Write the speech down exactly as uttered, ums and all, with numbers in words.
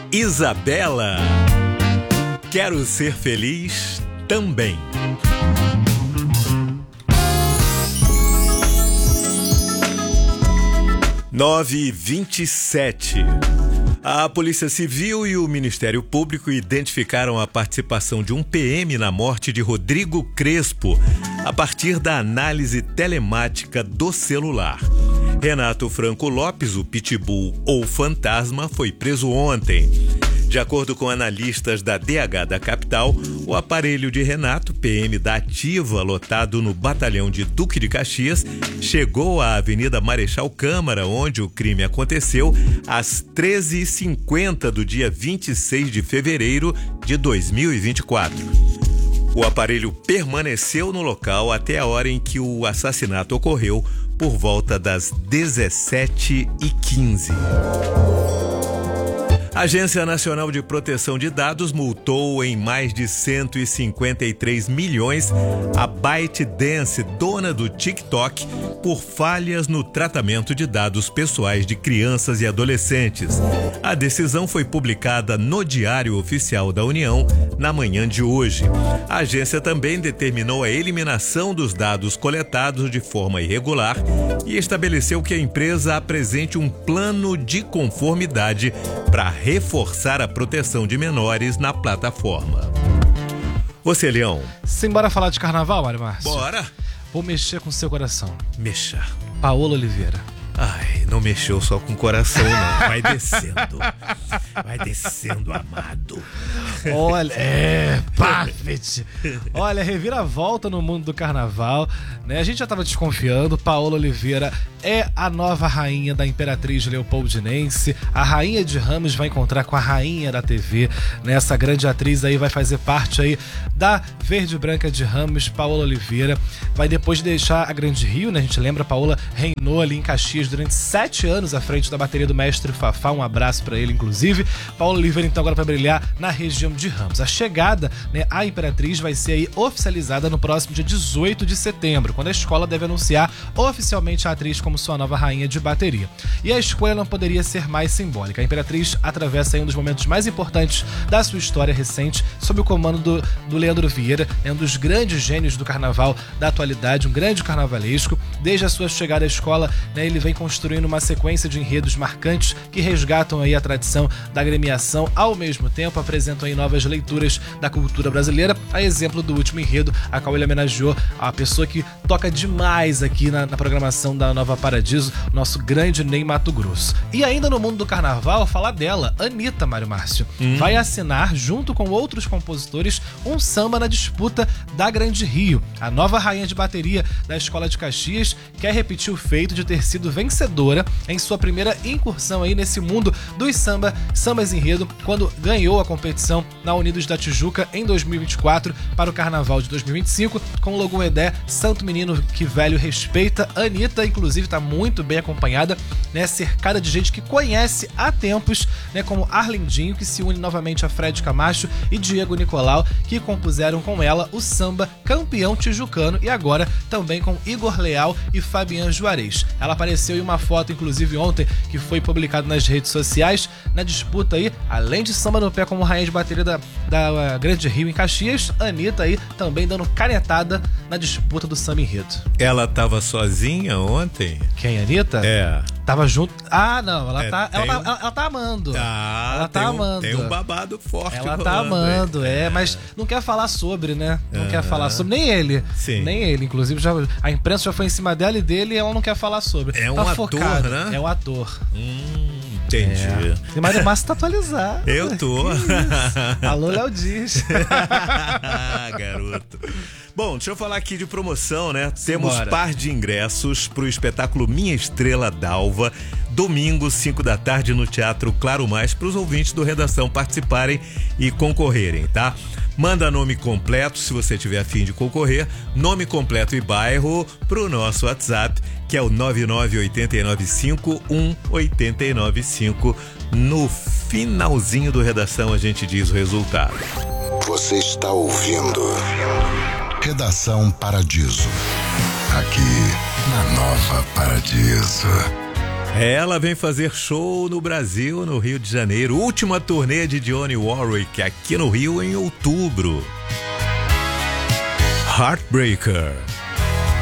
Isabela, quero ser feliz também. nove e vinte e sete. A Polícia Civil e o Ministério Público identificaram a participação de um P M na morte de Rodrigo Crespo a partir da análise telemática do celular. Renato Franco Lopes, o Pitbull ou Fantasma, foi preso ontem. De acordo com analistas da D H da capital, o aparelho de Renato, P M da Ativa, lotado no batalhão de Duque de Caxias, chegou à Avenida Marechal Câmara, onde o crime aconteceu, às treze e cinquenta do dia vinte e seis de fevereiro de dois mil e vinte e quatro. O aparelho permaneceu no local até a hora em que o assassinato ocorreu, por volta das dezessete e quinze. A Agência Nacional de Proteção de Dados multou em mais de cento e cinquenta e três milhões a ByteDance, dona do TikTok, por falhas no tratamento de dados pessoais de crianças e adolescentes. A decisão foi publicada no Diário Oficial da União na manhã de hoje. A agência também determinou a eliminação dos dados coletados de forma irregular e estabeleceu que a empresa apresente um plano de conformidade para reforçar a proteção de menores na plataforma. Você, Leão? Simbora falar de carnaval, Mário Márcio? Bora! Vou mexer com o seu coração. Mexa. Paola Oliveira. Ai, não mexeu só com o coração, não. Vai descendo. Vai descendo, amado. Olha, é, Buffett. Olha, reviravolta no mundo do carnaval, né? A gente já estava desconfiando. Paola Oliveira é a nova rainha da Imperatriz Leopoldinense. A rainha de Ramos vai encontrar com a rainha da T V, né? Essa grande atriz aí vai fazer parte aí da Verde e Branca de Ramos, Paola Oliveira. Vai depois de deixar a Grande Rio, né? A gente lembra, a Paola reinou ali em Caxias durante sete anos à frente da bateria do mestre Fafá. Um abraço pra ele, inclusive. Paola Oliveira, então, agora vai brilhar na região de Ramos. A chegada, né, à Imperatriz vai ser aí oficializada no próximo dia dezoito de setembro, quando a escola deve anunciar oficialmente a atriz como sua nova rainha de bateria. E a escolha não poderia ser mais simbólica. A Imperatriz atravessa aí um dos momentos mais importantes da sua história recente, sob o comando do, do Leandro Vieira, é um dos grandes gênios do carnaval da atualidade, um grande carnavalesco. Desde a sua chegada à escola, né, ele vem construindo uma sequência de enredos marcantes que resgatam aí a tradição da agremiação, ao mesmo tempo apresentam aí novas leituras da cultura brasileira, a exemplo do último enredo, a qual ele homenageou a pessoa que toca demais aqui na, na programação da Nova Paradiso, nosso grande Ney Matogrosso. E ainda no mundo do carnaval, falar dela, Anitta, Mário Márcio, hum. vai assinar, junto com outros compositores, um samba na disputa da Grande Rio. A nova rainha de bateria da Escola de Caxias quer repetir o feito de ter sido vencedora em sua primeira incursão aí nesse mundo dos samba, sambas enredo, quando ganhou a competição na Unidos da Tijuca em dois mil e vinte e quatro para o Carnaval de dois mil e vinte e cinco, com o Logum Edé, Santo Menino que Velho Respeita. Anitta, inclusive, está muito bem acompanhada, né, cercada de gente que conhece há tempos, né, como Arlindinho, que se une novamente a Fred Camacho e Diego Nicolau, que compuseram com ela o samba Campeão Tijucano, e agora também com Igor Leal e Fabian Juarez. Ela apareceu em uma foto, inclusive ontem, que foi publicada nas redes sociais, na disputa aí, além de samba no pé como rainha de bateria da, da Grande Rio em Caxias, Anitta aí também dando canetada na disputa do samba enredo. Ela tava sozinha ontem? Quem, Anitta? É. Tava junto. Ah, não, ela, É, tá, ela, um... tá, ela, ela tá amando. Ah, ela tá tem um, amando. Tem um babado forte. Ela rolando, tá amando, hein? é, mas não quer falar sobre, né? Não Uhum. quer falar sobre. Nem ele. Sim. Nem ele. Inclusive, já, a imprensa já foi em cima dela e dele e ela não quer falar sobre. É um tá ator, focado. né? É um ator. Hum, entendi. É. E Mário Márcio tá atualizado. Eu tô. Alô, Léo Dias. Garoto. Bom, deixa eu falar aqui de promoção, né? Temos Simbora. par de ingressos pro espetáculo Minha Estrela d'Alva, domingo, cinco da tarde, no Teatro Claro Mais, para os ouvintes do Redação participarem e concorrerem, tá? Manda nome completo, se você tiver a fim de concorrer, nome completo e bairro pro nosso WhatsApp, que é o nove nove oito nove cinco um oito nove cinco. No finalzinho do Redação a gente diz o resultado. Você está ouvindo Redação Paradiso, aqui na Nova Paradiso. Ela vem fazer show no Brasil, no Rio de Janeiro. Última turnê de Dionne Warwick aqui no Rio em outubro. Heartbreaker.